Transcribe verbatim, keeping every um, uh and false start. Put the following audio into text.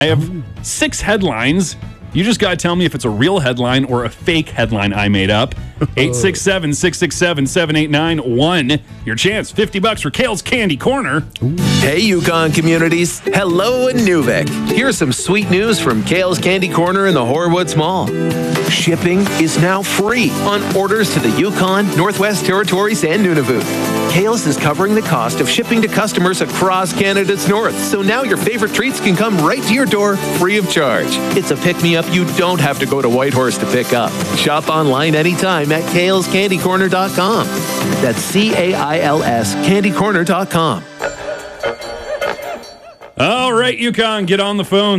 I have six headlines. You just got to tell me if it's a real headline or a fake headline I made up. eight six seven, six six seven, seven eight nine one. Your chance, fifty bucks for Kale's Candy Corner. Hey, Yukon communities. Hello in Nuvik. Here's some sweet news from Kale's Candy Corner in the Horwoods Mall. Shipping is now free on orders to the Yukon, Northwest Territories, and Nunavut. Kale's is covering the cost of shipping to customers across Canada's north, so now your favorite treats can come right to your door free of charge. It's a pick-me-up you don't have to go to Whitehorse to pick up. Shop online anytime at kales candy corner dot com. That's C A I L S candy corner dot com. All right, Yukon, get on the phone.